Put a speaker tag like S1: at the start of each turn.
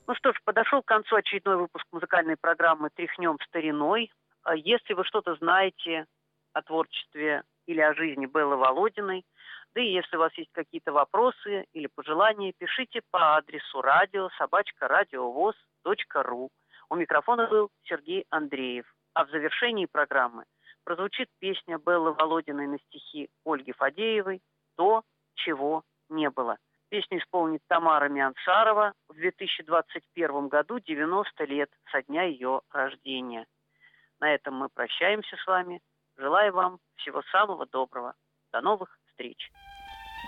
S1: Ну что ж, подошел к концу очередной выпуск музыкальной программы «Тряхнем стариной». Если вы что-то знаете о творчестве или о жизни Беллы Володиной, да и если у вас есть какие-то вопросы или пожелания, пишите по адресу radio@radiovoz.ru. У микрофона был Сергей Андреев. А в завершении программы прозвучит песня Беллы Володиной на стихи Ольги Фадеевой «То, чего не было». Песню исполнит Тамара Миансарова в 2021 году, 90 лет со дня ее рождения. На этом мы прощаемся с вами. Желаю вам всего самого доброго. До новых встреч.